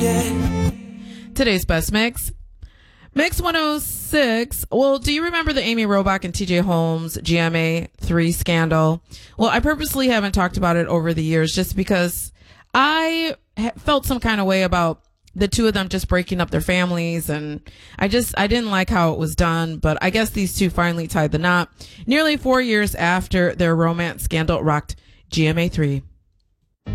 Today's best mix. Mix 106. Well, do you remember the Amy Robach and TJ Holmes GMA 3 scandal? Well, I purposely haven't talked about it over the years just because I felt some kind of way about the two of them just breaking up their families, and I didn't like how it was done, but I guess these two finally tied the knot. Nearly 4 years after their romance scandal rocked GMA 3.